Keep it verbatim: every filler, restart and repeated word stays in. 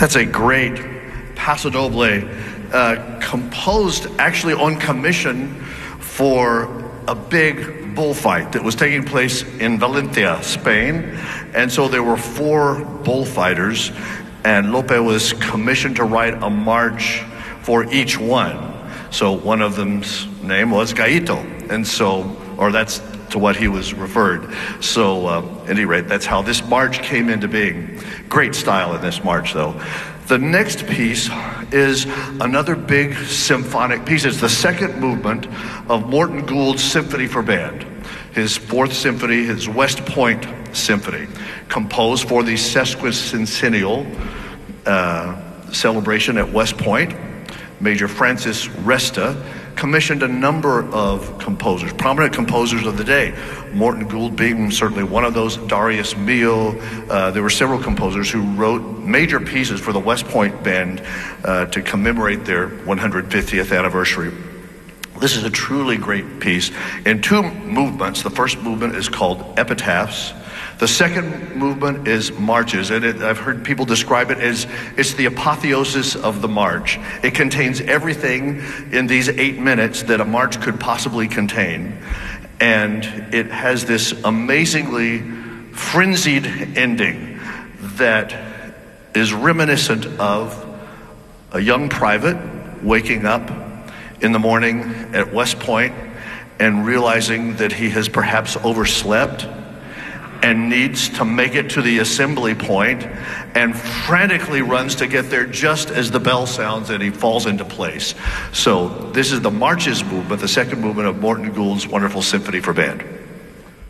That's a great Paso Doble, uh, composed actually on commission for a big bullfight that was taking place in Valencia, Spain. And so there were four bullfighters, and Lope was commissioned to write a march for each one. So one of them's name was Gallito, and so, or that's to what he was referred. So uh, at any rate, that's how this march came into being. Great style in this march, though. The next piece is another big symphonic piece. It's the second movement of Morton Gould's Symphony for Band, his fourth symphony, his West Point Symphony, composed for the sesquicentennial uh, celebration at West Point. Major Francis Resta commissioned a number of composers, prominent composers of the day, Morton Gould being certainly one of those, Darius Milhaud. Uh, there were several composers who wrote major pieces for the West Point Band uh, to commemorate their one hundred fiftieth anniversary. This is a truly great piece in two movements. The first movement is called Epitaphs. The second movement is Marches, and it, I've heard people describe it as it's the apotheosis of the march. It contains everything in these eight minutes that a march could possibly contain, and it has this amazingly frenzied ending that is reminiscent of a young private waking up in the morning at West Point and realizing that he has perhaps overslept and needs to make it to the assembly point, and frantically runs to get there just as the bell sounds and he falls into place. So this is the Marches movement, the second movement of Morton Gould's wonderful Symphony for Band.